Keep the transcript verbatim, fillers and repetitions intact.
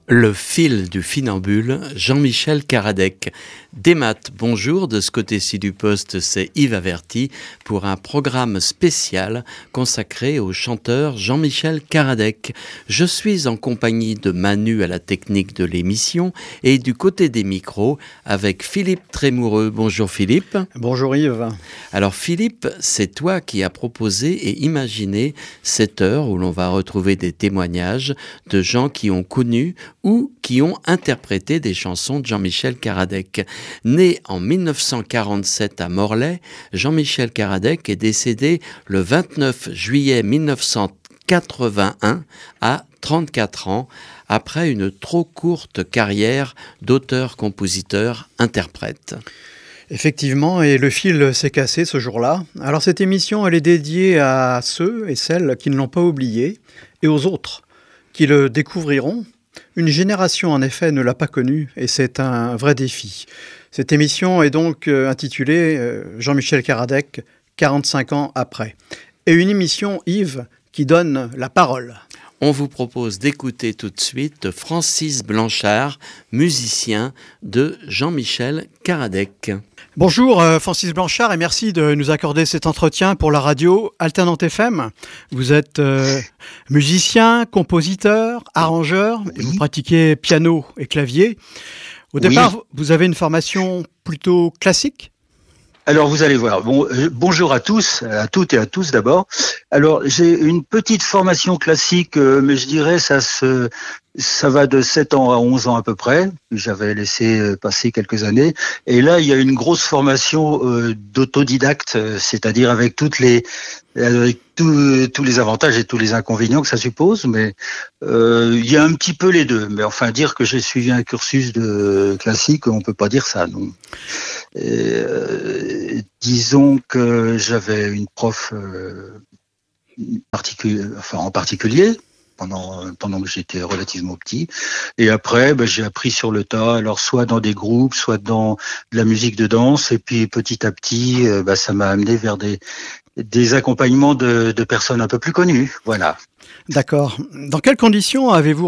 Le fil du funambule, Jean-Michel Karadec. Des maths, bonjour, de ce côté-ci du poste, c'est Yves Averti pour un programme spécial consacré au chanteur Jean-Michel Karadec. Je suis en compagnie de Manu à la technique de l'émission et du côté des micros avec Philippe Trémoureux. Bonjour Philippe. Bonjour Yves. Alors Philippe, c'est toi qui as proposé et imaginé cette heure où l'on va retrouver des témoignages de gens qui ont connu ou qui ont interprété des chansons de Jean-Michel Karadec. Né en mille neuf cent quarante-sept à Morlaix, Jean-Michel Karadec est décédé le vingt-neuf juillet mille neuf cent quatre-vingt-un à trente-quatre ans, après une trop courte carrière d'auteur-compositeur-interprète. Effectivement, et le fil s'est cassé ce jour-là. Alors cette émission, elle est dédiée à ceux et celles qui ne l'ont pas oublié, et aux autres qui le découvriront. Une génération, en effet, ne l'a pas connu, et c'est un vrai défi. Cette émission est donc euh, intitulée euh, Jean-Michel Karadec, quarante-cinq ans après. Et une émission, Yves, qui donne la parole. On vous propose d'écouter tout de suite Francis Blanchard, musicien de Jean-Michel Karadec. Bonjour euh, Francis Blanchard et merci de nous accorder cet entretien pour la radio Alternante F M. Vous êtes euh, musicien, compositeur, arrangeur, Oui. et vous pratiquez piano et clavier. Au Oui. départ, vous avez une formation plutôt classique ? Alors vous allez voir. Bon, euh, bonjour à tous, à toutes et à tous d'abord. Alors j'ai une petite formation classique, euh, mais je dirais ça se, ça va de sept ans à onze ans à peu près. J'avais laissé euh, passer quelques années. Et là il y a une grosse formation euh, d'autodidacte, euh, c'est-à-dire avec toutes les, avec tous tous les avantages et tous les inconvénients que ça suppose. Mais euh, il y a un petit peu les deux. Mais enfin dire que j'ai suivi un cursus de classique, on peut pas dire ça, non. Et, euh, disons que j'avais une prof euh, particulier, enfin en particulier pendant pendant que j'étais relativement petit, et après ben, j'ai appris sur le tas, alors soit dans des groupes, soit dans de la musique de danse, et puis petit à petit euh, ben, ça m'a amené vers des des accompagnements de, de personnes un peu plus connues, voilà. D'accord. Dans quelles conditions avez-vous